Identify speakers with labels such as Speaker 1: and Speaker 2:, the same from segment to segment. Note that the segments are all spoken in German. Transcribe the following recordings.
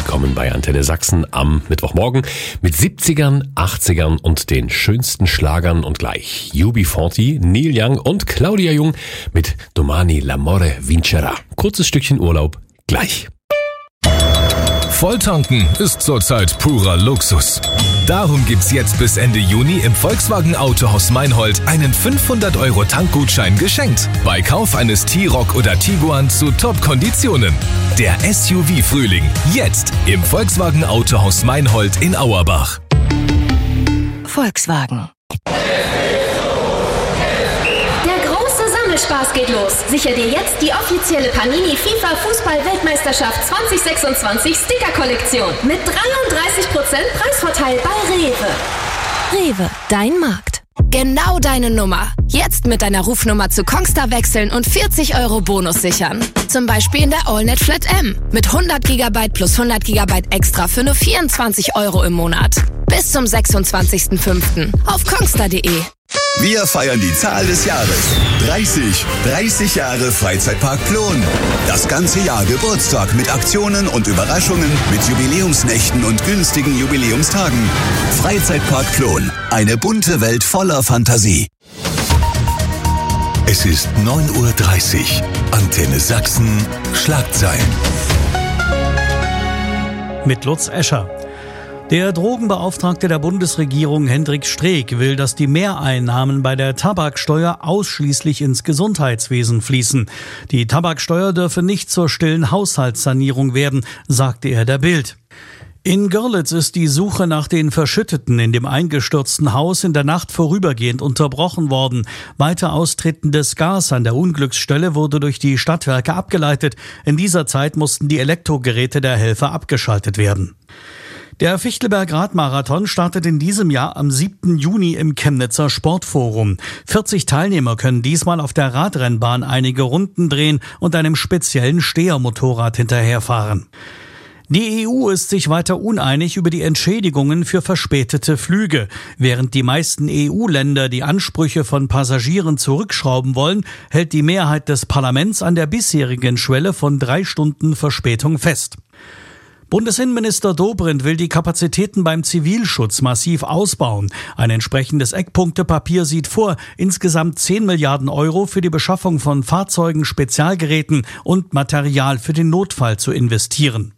Speaker 1: willkommen bei Antenne Sachsen am Mittwochmorgen mit 70ern, 80ern und den schönsten Schlagern und gleich UB40, Neil Young und Claudia Jung mit Domani l'amore vincerà. Kurzes Stückchen Urlaub gleich.
Speaker 2: Volltanken ist zurzeit purer Luxus. Darum gibt's jetzt bis Ende Juni im Volkswagen Autohaus Meinhold einen 500€ Tankgutschein geschenkt. Bei Kauf eines T-Roc oder Tiguan zu Top-Konditionen. Der SUV-Frühling. Jetzt im Volkswagen Autohaus Meinhold in Auerbach.
Speaker 3: Volkswagen.
Speaker 4: Spaß geht los. Sicher dir jetzt die offizielle Panini FIFA Fußball-Weltmeisterschaft 2026 Sticker-Kollektion mit 33% Preisvorteil bei Rewe.
Speaker 3: Rewe, dein Markt. Genau deine Nummer. Jetzt mit deiner Rufnummer zu Kongstar wechseln und 40€ Bonus sichern. Zum Beispiel in der AllNet Flat M. Mit 100 GB plus 100 GB extra für nur 24€ im Monat. Bis zum 26.05. auf kongstar.de.
Speaker 5: Wir feiern die Zahl des Jahres. 30 Jahre Freizeitpark Plon. Das ganze Jahr Geburtstag mit Aktionen und Überraschungen, mit Jubiläumsnächten und günstigen Jubiläumstagen. Freizeitpark Plon. Eine bunte Welt voller Fantasie. Es ist 9:30 Uhr. Antenne Sachsen. Schlagzeilen.
Speaker 6: Mit Lutz Escher. Der Drogenbeauftragte der Bundesregierung Hendrik Streeck will, dass die Mehreinnahmen bei der Tabaksteuer ausschließlich ins Gesundheitswesen fließen. Die Tabaksteuer dürfe nicht zur stillen Haushaltssanierung werden, sagte er der Bild. In Görlitz ist die Suche nach den Verschütteten in dem eingestürzten Haus in der Nacht vorübergehend unterbrochen worden. Weiter austretendes Gas an der Unglücksstelle wurde durch die Stadtwerke abgeleitet. In dieser Zeit mussten die Elektrogeräte der Helfer abgeschaltet werden. Der Fichtelberg-Radmarathon startet in diesem Jahr am 7. Juni im Chemnitzer Sportforum. 40 Teilnehmer können diesmal auf der Radrennbahn einige Runden drehen und einem speziellen Stehermotorrad hinterherfahren. Die EU ist sich weiter uneinig über die Entschädigungen für verspätete Flüge. Während die meisten EU-Länder die Ansprüche von Passagieren zurückschrauben wollen, hält die Mehrheit des Parlaments an der bisherigen Schwelle von 3 Stunden Verspätung fest. Bundesinnenminister Dobrindt will die Kapazitäten beim Zivilschutz massiv ausbauen. Ein entsprechendes Eckpunktepapier sieht vor, insgesamt 10 Milliarden € für die Beschaffung von Fahrzeugen, Spezialgeräten und Material für den Notfall zu investieren.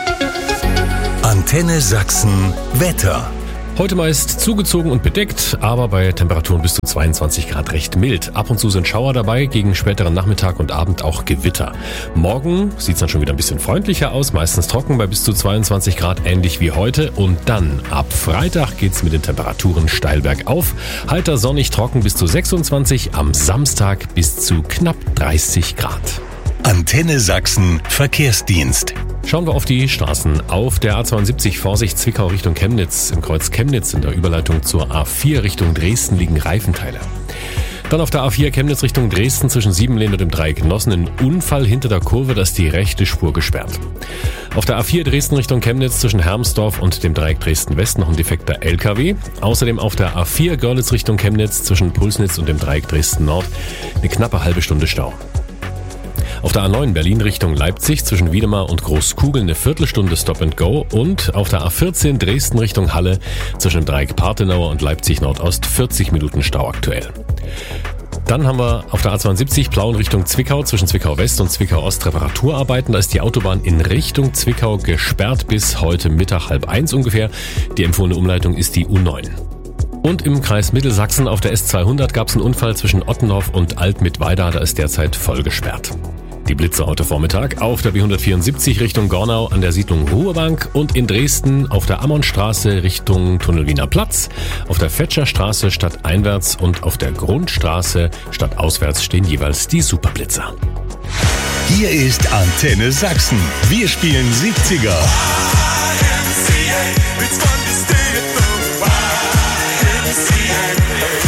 Speaker 2: Antenne Sachsen Wetter.
Speaker 1: Heute meist zugezogen und bedeckt, aber bei Temperaturen bis zu 22 Grad recht mild. Ab und zu sind Schauer dabei, gegen späteren Nachmittag und Abend auch Gewitter. Morgen sieht es dann schon wieder ein bisschen freundlicher aus, meistens trocken bei bis zu 22 Grad, ähnlich wie heute. Und dann ab Freitag geht's mit den Temperaturen steil bergauf. Heiter sonnig trocken bis zu 26, am Samstag bis zu knapp 30 Grad.
Speaker 2: Antenne Sachsen Verkehrsdienst.
Speaker 1: Schauen wir auf die Straßen. Auf der A72 Vorsicht Zwickau Richtung Chemnitz. Im Kreuz Chemnitz in der Überleitung zur A4 Richtung Dresden liegen Reifenteile. Dann auf der A4 Chemnitz Richtung Dresden zwischen Siebenlehn und dem Dreieck Nossen ein Unfall hinter der Kurve, da ist die rechte Spur gesperrt. Auf der A4 Dresden Richtung Chemnitz zwischen Hermsdorf und dem Dreieck Dresden West noch ein defekter LKW. Außerdem auf der A4 Görlitz Richtung Chemnitz zwischen Pulsnitz und dem Dreieck Dresden Nord eine knappe halbe Stunde Stau. Auf der A9 Berlin Richtung Leipzig zwischen Wiedemar und Großkugel eine Viertelstunde Stop and Go und auf der A14 Dresden Richtung Halle zwischen dem Dreieck Partenauer und Leipzig Nordost 40 Minuten Stau aktuell. Dann haben wir auf der A72 Plauen Richtung Zwickau zwischen Zwickau West und Zwickau Ost Reparaturarbeiten. Da ist die Autobahn in Richtung Zwickau gesperrt bis heute Mittag 12:30 ungefähr. Die empfohlene Umleitung ist die U9. Und im Kreis Mittelsachsen auf der S200 gab es einen Unfall zwischen Ottenhof und Alt-Mittweida. Da ist derzeit voll gesperrt. Die Blitze heute Vormittag auf der B174 Richtung Gornau an der Siedlung Ruhebank und in Dresden auf der Ammonstraße Richtung Tunnel Wiener Platz, auf der Fetscherstraße stadteinwärts und auf der Grundstraße stadtauswärts stehen jeweils die Superblitzer.
Speaker 2: Hier ist Antenne Sachsen. Wir spielen 70er.
Speaker 7: YMCA, it's fun to stay at the YMCA.